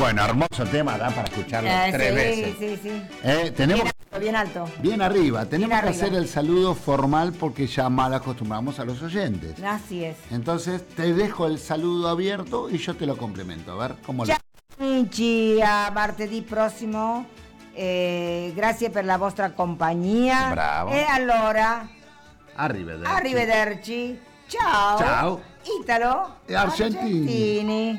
Bueno, hermoso tema, da para escucharlo 3 veces. Sí. Tenemos Bien alto. bien arriba. Tenemos Bien que arriba. hacer el saludo formal porque ya mal acostumbramos a los oyentes. Así es. Entonces te dejo el saludo abierto y yo te lo complemento. A ver cómo lo... Ciao amici, a martedì prossimo. Grazie per la vostra compagnia. Bravo. E allora, Arrivederci. arrivederci. Ciao. Ciao. Italo. E Argentini.